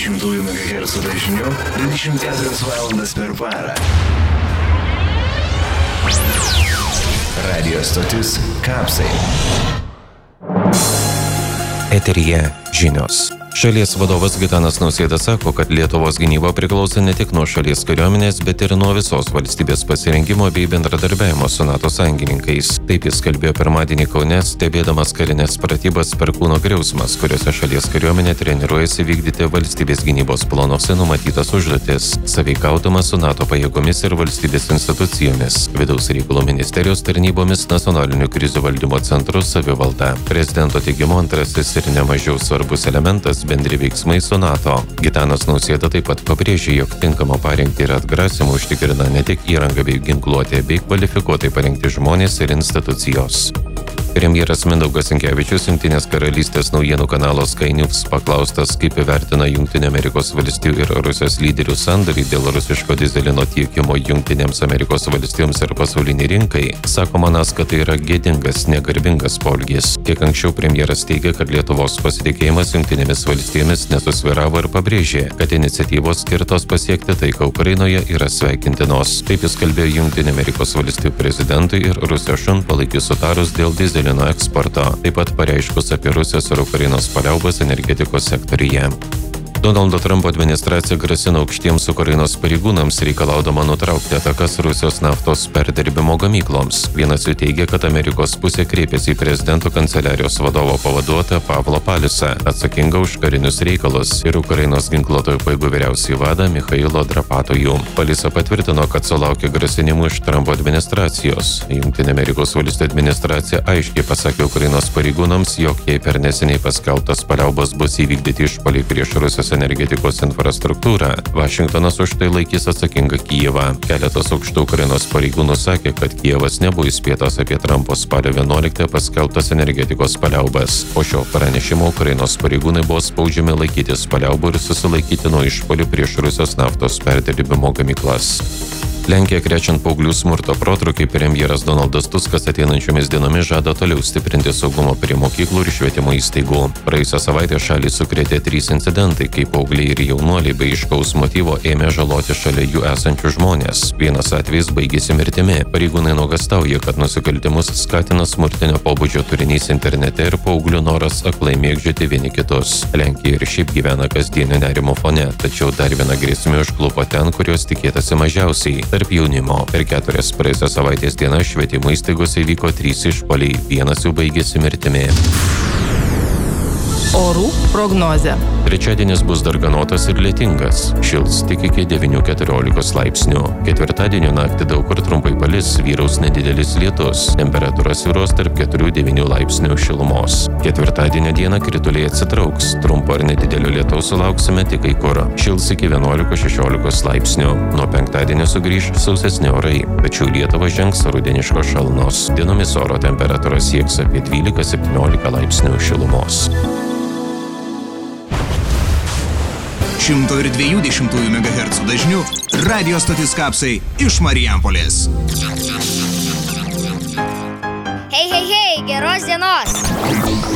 102,2 MHz dažniu 24 valandas per parą. Radio stotis Kapsai. Eteryje žinios. Šalies vadovas Gitanas Nausėda sako, kad Lietuvos gynyba priklauso ne tik nuo šalies kariuomenės, bet ir nuo visos valstybės pasirengimo bei bendradarbiavimo su NATO sąjungininkais. Taip jis kalbėjo pirmadienį Kaune, stebėdamas karinės pratybas Perkūno griausmas, kuriuose šalies kariuomenė treniruojasi vykdyti valstybės gynybos planuose numatytas užduotis, sąveikaudama su NATO pajėgomis ir valstybės institucijomis, vidaus reikalų ministerijos tarnybomis, nacionaliniu krizių valdymo centru, savivalda. Prezidento teigimu antrasis ir nemažiau svarbus elementas bendri veiksmai su NATO. Gitanas Nausėda taip pat pabrėžė, jog tinkamą parengtį ir atgrasimą užtikrina ne tik įranga bei ginkluotė, bei kvalifikuotai parengti žmonės ir institucijos. Premjeras Mindaugas Sinkevičius Jungtinės karalystės naujienų kanalo Sky News paklaustas, kaip įvertina Jungtinių Amerikos valstijų ir Rusijos lyderių sandorį dėl rusiško dyzelino tiekimo Jungtinėms Amerikos valstijoms ir pasauliniai rinkai, sako manas, kad tai yra gėdingas, negarbingas poelgis. Kiek anksčiau premjeras teigė, kad Lietuvos pasitikėjimas Jungtinėmis valstijomis nesusvyravo ir pabrėžė, kad iniciatyvos skirtos pasiekti taiką Ukrainoje yra sveikintinos. Taip jis kalbėjo Jungtinių Amerikos valstijų prezidentui ir Rusijos šunpalaikiui sutarus dėl dyzelino eksporto, taip pat pareiškus apie Rusijos ir Ukrainos paliaubas energetikos sektoriuje. Donaldo Trumpo administracija grasina aukštiems Ukrainos pareigūnams, reikalaudama nutraukti atakas Rusijos naftos perdirbimo gamykloms. Vienas jų teigia, kad Amerikos pusė kreipėsi į prezidento kanceliarijos vadovo pavaduotoją Pavlo Palisą, atsakingą už karinius reikalus, ir Ukrainos ginkluotojų pajėgų vyriausiąjį vadą Michailo Drapatojų. Palisa patvirtino, kad sulaukė grasinimų iš Trumpo administracijos. Jungtinių Amerikos valstijų administracija aiškiai pasakė Ukrainos pareigūnams, jog jei per neseniai paskelbtas paliaubos bus įvykdyti išpuoliai prieš Rusijos energetikos infrastruktūrą, Vašingtonas už tai laikys atsakingą Kijevą. Keletas aukštų Ukrainos pareigūnų sakė, kad Kijevas nebuvo įspėtas apie Trumpo spalio 11 paskelbtas energetikos paliaubas. Po šio pranešimo Ukrainos pareigūnai buvo spaudžiami laikytis paliaubų ir susilaikyti nuo išpuolių prieš Rusijos naftos perdirbimo gamyklas. Lenkija krečiant paauglių smurto protrūkį, premjeras Donaldas Tuskas ateinančiomis dienomis žada toliau stiprinti saugumą prie mokyklų ir švietimo įstaigų. Praėjusią savaitę šalį sukrėtė 3 incidentai, kai paaugliai ir jaunuoliai be aiškaus motyvo ėmė žaloti šalia jų esančius žmonės. Vienas atvejis baigėsi mirtimi. Pareigūnai nuogąstauja, kad nusikaltimus skatina smurtinio pobūdžio turinys internete ir paauglių noras aklai mėgdžioti vieni kitus. Lenkija ir šiaip gyvena kasdienio nerimo fone, tačiau dar viena grėsmė užklupo ten, kurios tikėtasi mažiausiai. Tarp jaunimo. Per 4 praėjusios savaitės dienas švietimo įstaigose įvyko 3 išpuoliai, vienas jų baigėsi mirtimi. Orų prognozė. Trečiadienis bus darganotas ir lietingas. Šils tik iki 9–14 laipsnių. Ketvirtadienio naktį daug kur trumpai palis, vyraus nedidelis lietus. Temperatūra svyruos tarp 4–9 laipsnių šilumos. Ketvirtadienio dieną krituliai atsitrauks. Trumpo ar nedidelio lietaus sulauksime tik kai kur. Šils iki 11–16 laipsnių. Nuo penktadienio sugrįš sausesni orai, tačiau Lietuvą žengs rudeniškos šalnos. Dienomis oro temperatūra sieks apie 12–17 laipsnių šilumos. 102,2 MHz dažniu radio stotis Kapsai iš Marijampolės. Hei, geros dienos!